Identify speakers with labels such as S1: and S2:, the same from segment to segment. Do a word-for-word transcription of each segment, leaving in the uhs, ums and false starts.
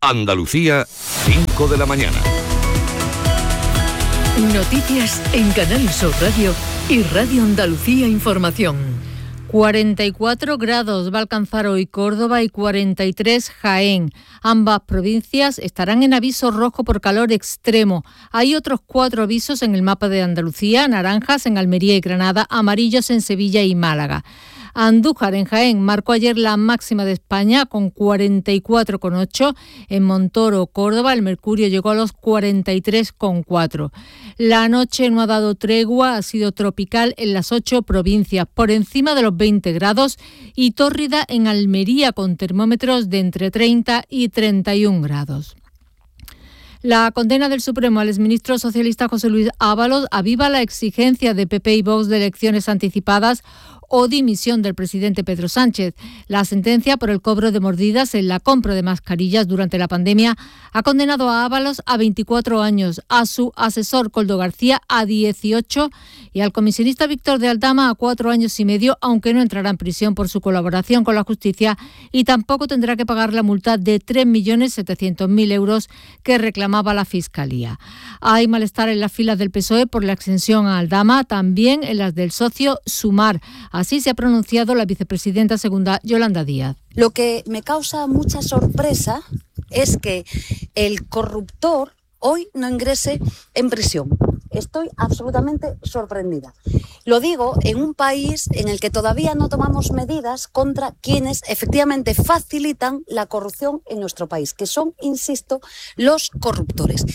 S1: Andalucía, cinco de la mañana.
S2: Noticias en Canal Sur Radio y Radio Andalucía Información. cuarenta y cuatro grados va a alcanzar hoy Córdoba y cuarenta y tres Jaén. Ambas provincias estarán en aviso rojo por calor extremo. Hay otros cuatro avisos en el mapa de Andalucía: naranjas en Almería y Granada, amarillos en Sevilla y Málaga. Andújar, en Jaén, marcó ayer la máxima de España con cuarenta y cuatro coma ocho. En Montoro, Córdoba, el mercurio llegó a los cuarenta y tres coma cuatro. La noche no ha dado tregua, ha sido tropical en las ocho provincias, por encima de los veinte grados, y tórrida en Almería, con termómetros de entre treinta y treinta y un grados. La condena del Supremo al exministro socialista José Luis Ábalos aviva la exigencia de P P y Vox de elecciones anticipadas o dimisión del presidente Pedro Sánchez. La sentencia por el cobro de mordidas en la compra de mascarillas durante la pandemia ha condenado a Ábalos a veinticuatro años, a su asesor Koldo García a dieciocho y al comisionista Víctor de Aldama a cuatro años y medio, aunque no entrará en prisión por su colaboración con la justicia y tampoco tendrá que pagar la multa de tres millones setecientos mil euros que reclamaba la Fiscalía. Hay malestar en las filas del P S O E por la exención a Aldama, también en las del socio Sumar. Así se ha pronunciado la vicepresidenta segunda, Yolanda Díaz.
S3: Lo que me causa mucha sorpresa es que el corruptor hoy no ingrese en prisión. Estoy absolutamente sorprendida. Lo digo en un país en el que todavía no tomamos medidas contra quienes efectivamente facilitan la corrupción en nuestro país, que son, insisto, los corruptores.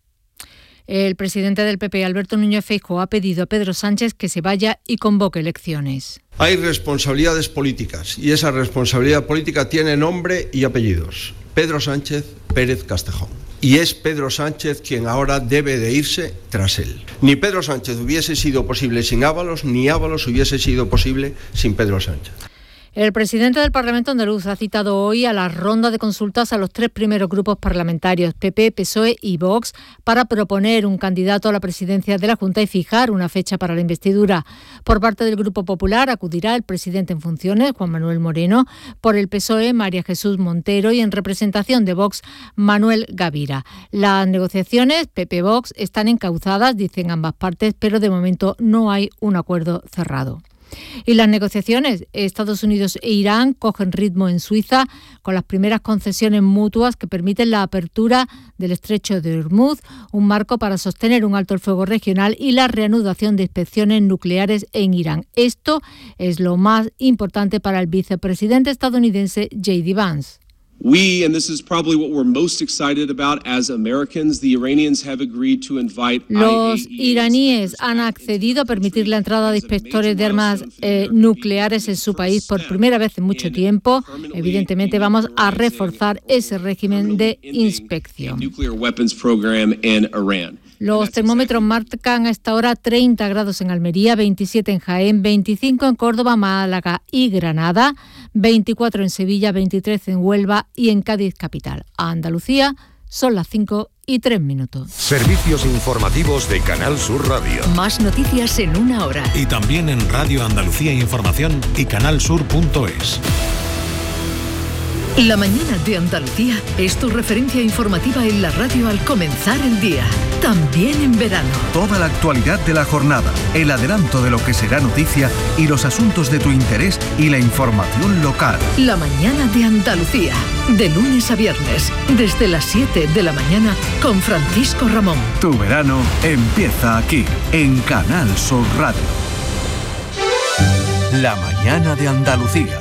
S2: El presidente del P P, Alberto Núñez Feijóo, ha pedido a Pedro Sánchez que se vaya y convoque elecciones.
S4: Hay responsabilidades políticas y esa responsabilidad política tiene nombre y apellidos. Pedro Sánchez Pérez Castejón. Y es Pedro Sánchez quien ahora debe de irse tras él. Ni Pedro Sánchez hubiese sido posible sin Ábalos, ni Ábalos hubiese sido posible sin Pedro Sánchez.
S2: El presidente del Parlamento andaluz ha citado hoy a la ronda de consultas a los tres primeros grupos parlamentarios, P P, P S O E y Vox, para proponer un candidato a la presidencia de la Junta y fijar una fecha para la investidura. Por parte del Grupo Popular acudirá el presidente en funciones, Juan Manuel Moreno, por el P S O E, María Jesús Montero, y en representación de Vox, Manuel Gavira. Las negociaciones P P-Vox están encauzadas, dicen ambas partes, pero de momento no hay un acuerdo cerrado. Y las negociaciones Estados Unidos e Irán cogen ritmo en Suiza con las primeras concesiones mutuas que permiten la apertura del estrecho de Hormuz, un marco para sostener un alto el fuego regional y la reanudación de inspecciones nucleares en Irán. Esto es lo más importante para el vicepresidente estadounidense J D Vance.
S5: We, and this is probably what we're most excited about as Americans, the Iranians have agreed to invite
S2: Los iraníes han accedido a permitir la entrada de inspectores de armas eh, nucleares en su país por primera vez en mucho tiempo. Evidentemente vamos a reforzar ese régimen de inspección. Los termómetros marcan a esta hora treinta grados en Almería, veintisiete en Jaén, veinticinco en Córdoba, Málaga y Granada, veinticuatro en Sevilla, veintitrés en Huelva y en Cádiz capital. A Andalucía son las cinco y tres minutos.
S1: Servicios informativos de Canal Sur Radio.
S2: Más noticias en una hora.
S6: Y también en Radio Andalucía Información y canal sur punto es.
S2: La mañana de Andalucía es tu referencia informativa en la radio al comenzar el día, también en verano.
S7: Toda la actualidad de la jornada, el adelanto de lo que será noticia y los asuntos de tu interés y la información local.
S2: La mañana de Andalucía, de lunes a viernes, desde las siete de la mañana con Francisco Ramón.
S7: Tu verano empieza aquí, en Canal Sur Radio. La mañana de Andalucía.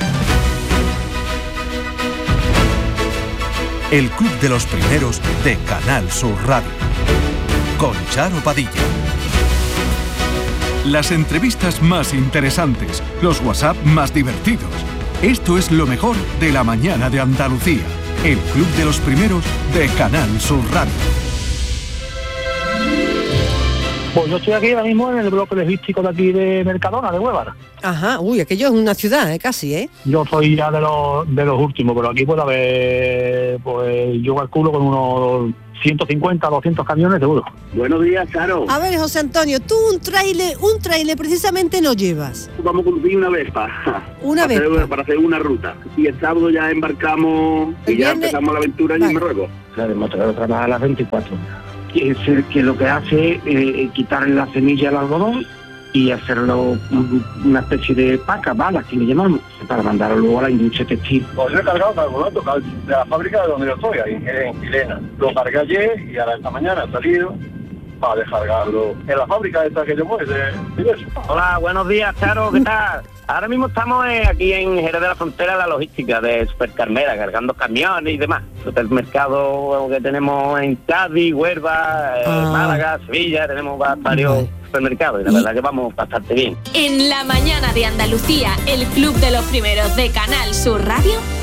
S7: El Club de los Primeros de Canal Sur Radio. Con Charo Padilla. Las entrevistas más interesantes, los WhatsApp más divertidos. Esto es lo mejor de la mañana de Andalucía. El Club de los Primeros de Canal Sur Radio.
S8: Pues yo estoy aquí ahora mismo en el bloque logístico de aquí de Mercadona, de Huévar.
S9: Ajá, uy, aquello es una ciudad, ¿eh? Casi, ¿eh?
S8: Yo soy ya de los de los últimos, pero aquí puede haber pues pues yo calculo con unos ciento cincuenta, doscientos camiones seguro.
S9: Buenos días, Charo.
S10: A ver, José Antonio, tú un trailer, un trailer precisamente no llevas.
S9: Vamos a conducir una Vespa.
S10: Una
S9: para
S10: Vespa.
S9: Hacer, para hacer una ruta. Y el sábado ya embarcamos
S10: El
S9: y ya
S10: viernes...
S9: empezamos la aventura allí vale. en Marruecos.
S11: Claro, el motorero trabaja a las veinticuatro horas. Que, es el, que lo que hace es eh, quitarle la semilla al algodón y hacerlo una especie de paca, balas, que le llamamos, para mandarlo luego a la industria textil.
S12: Pues yo he cargado carbonato de la fábrica de donde yo estoy, ahí en Chilena. Lo cargué ayer y ahora esta mañana he salido para descargarlo en la fábrica esta que yo voy de, de eso.
S13: Hola, buenos días, Charo, ¿qué tal? Ahora mismo estamos eh, aquí en Jerez de la Frontera, la logística de Supercarmera, cargando camiones y demás. Este es el mercado que tenemos en Cádiz, Huelva, eh, ah. Málaga, Sevilla, tenemos varios vale. supermercados y la ¿Y? verdad que vamos bastante bien.
S14: En la mañana de Andalucía, el Club de los Primeros de Canal Sur Radio